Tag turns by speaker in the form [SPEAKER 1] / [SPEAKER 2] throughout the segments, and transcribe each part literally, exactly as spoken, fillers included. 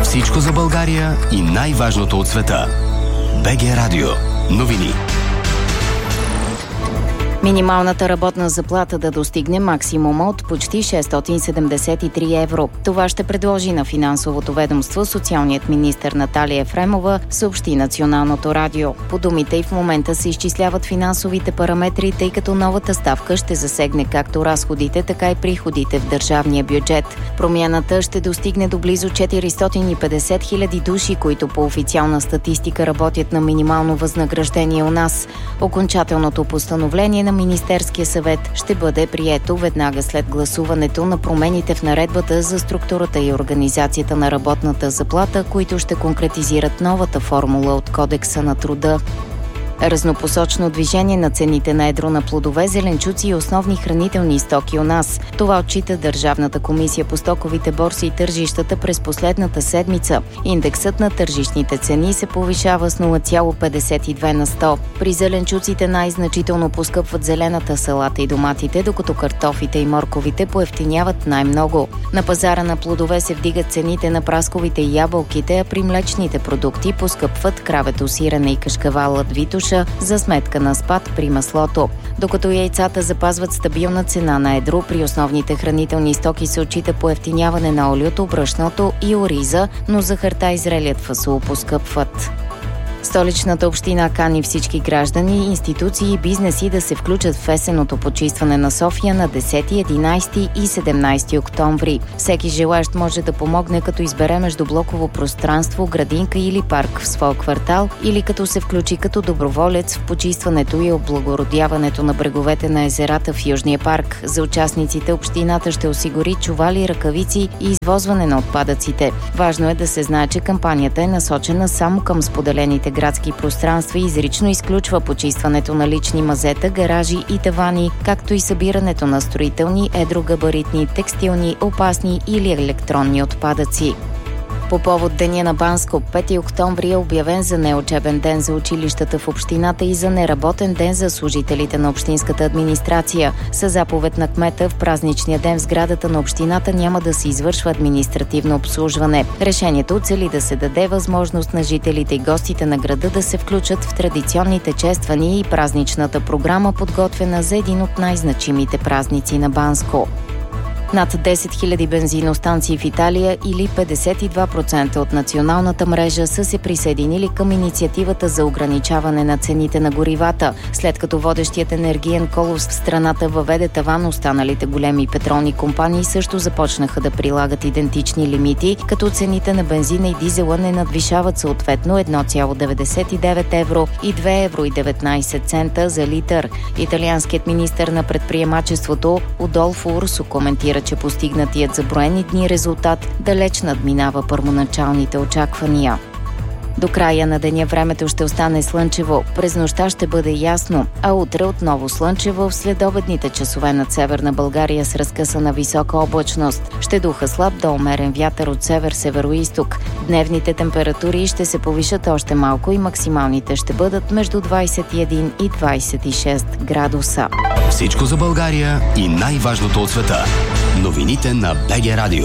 [SPEAKER 1] Всичко за България и най-важното от света. БГ Радио. Новини.
[SPEAKER 2] Минималната работна заплата да достигне максимума от почти шестстотин седемдесет и три евро. Това ще предложи на финансовото ведомство социалният министър Наталия Ефремова, съобщи Националното радио. По думите й в момента се изчисляват финансовите параметри, тъй като новата ставка ще засегне както разходите, така и приходите в държавния бюджет. Промяната ще достигне до близо четиристотин и петдесет хиляди души, които по официална статистика работят на минимално възнаграждение у нас. Окончателното постановление на Министерския съвет ще бъде прието веднага след гласуването на промените в наредбата за структурата и организацията на работната заплата, които ще конкретизират новата формула от Кодекса на труда. Разнопосочно движение на цените на едро на плодове, зеленчуци и основни хранителни стоки у нас. Това отчита Държавната комисия по стоковите борси и тържищата през последната седмица. Индексът на тържищните цени се повишава с нула цяло петдесет и две на сто. При зеленчуците най-значително поскъпват зелената салата и доматите, докато картофите и морковите поевтиняват най-много. На пазара на плодове се вдигат цените на прасковите и ябълките, а при млечните продукти поскъпват кравето сирене и кашкавалът витуш за сметка на спад при маслото. Докато яйцата запазват стабилна цена на едро, при основните хранителни стоки се отчита поевтиняване на олиото, брашното и ориза, но захарта и зрелият фасул поскъпват. Столичната община кани всички граждани, институции и бизнеси да се включат в есенното почистване на София на десети, единайсети и седемнайсети октомври. Всеки желаещ може да помогне, като избере междублоково пространство, градинка или парк в своя квартал, или като се включи като доброволец в почистването и облагородяването на бреговете на езерата в Южния парк. За участниците общината ще осигури чували, ръкавици и извозване на отпадъците. Важно е да се знае, че кампанията е насочена само към споделените градски пространства и изрично изключва почистването на лични мазета, гаражи и тавани, както и събирането на строителни, едрогабаритни, текстилни, опасни или електронни отпадъци. По повод Деня на Банско, пети октомври е обявен за неучебен ден за училищата в общината и за неработен ден за служителите на общинската администрация. Със заповед на кмета в празничния ден в сградата на общината няма да се извършва административно обслужване. Решението цели да се даде възможност на жителите и гостите на града да се включат в традиционните чествания и празничната програма, подготвена за един от най-значимите празници на Банско. Над десет хиляди бензиностанции в Италия или петдесет и два процента от националната мрежа са се присъединили към инициативата за ограничаване на цените на горивата. След като водещият енергиен колос в страната въведе таван, останалите големи петролни компании също започнаха да прилагат идентични лимити, като цените на бензина и дизела не надвишават съответно едно цяло деветдесет и девет евро и две евро и деветнайсет цента за литър. Италианският министър на предприемачеството Удолфо Урсо коментира, че постигнатият за броени дни резултат далеч надминава първоначалните очаквания. До края на деня времето ще остане слънчево, през нощта ще бъде ясно, а утре отново слънчево в следобедните часове над Северна България с разкъсана висока облачност. Ще духа слаб до умерен вятър от север-североизток. Дневните температури ще се повишат още малко и максималните ще бъдат между двайсет и един и двайсет и шест градуса.
[SPEAKER 1] Всичко за България и най-важното от света. Новините на БГ Радио.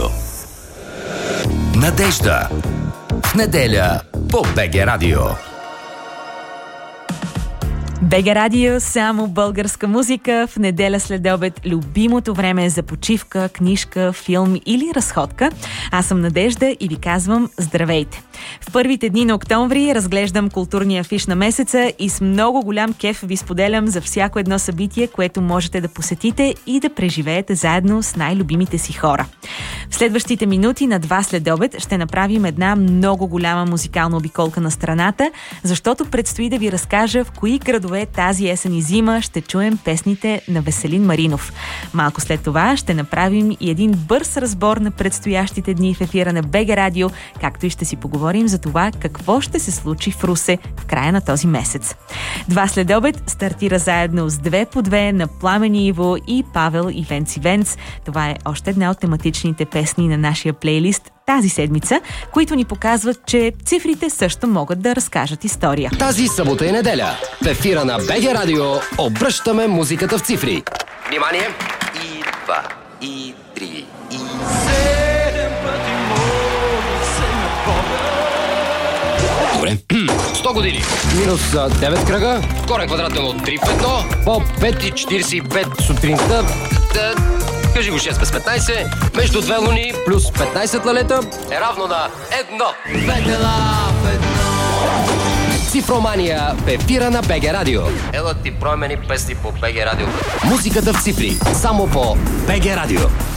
[SPEAKER 1] Надежда. В неделя по БГ Радио.
[SPEAKER 3] БГ Радио, само българска музика. В неделя след обед любимото време е за почивка, книжка, филм или разходка. Аз съм Надежда и ви казвам здравейте. В първите дни на октомври разглеждам културния афиш на месеца и с много голям кеф ви споделям за всяко едно събитие, което можете да посетите и да преживеете заедно с най-любимите си хора. В следващите минути на два след обед ще направим една много голяма музикална обиколка на страната, защото предстои да ви разкажа в кои градове тази есен и зима ще чуем песните на Веселин Маринов. Малко след това ще направим и един бърз разбор на предстоящите дни в ефира на БГ Радио, както и ще си поговорим за това какво ще се случи в Русе в края на този месец. Два след обед стартира заедно с две по две на Пламен Иво и Павел Ивенц Ивенц. Това е още една от тематичните песни на нашия плейлист тази седмица, които ни показват, че цифрите също могат да разкажат история.
[SPEAKER 1] Тази събота и неделя в ефира на БГ Радио обръщаме музиката в цифри.
[SPEAKER 4] Внимание! И два, и три, и...
[SPEAKER 5] Седем пъти мога се напомня.
[SPEAKER 1] Добре.
[SPEAKER 4] сто години.
[SPEAKER 5] Минус девет кръга.
[SPEAKER 4] Корен квадратен от три в едно.
[SPEAKER 5] По пет и четиридесет и пет сутринта.
[SPEAKER 4] Да, кажи го шест без петнайсет. Между две луни
[SPEAKER 5] Плюс петнайсет лалета.
[SPEAKER 4] е равно на едно.
[SPEAKER 5] Цифромания в ефира на БГ Радио.
[SPEAKER 4] Ела ти промени песни по БГ Радио.
[SPEAKER 1] Музиката в цифри. Само по БГ Радио.